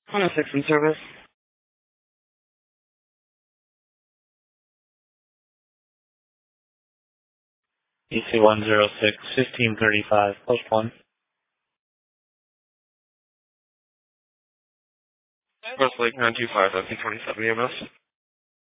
106 in service. EC106, 1535, post 1. West Lake 925, FP27 EMS.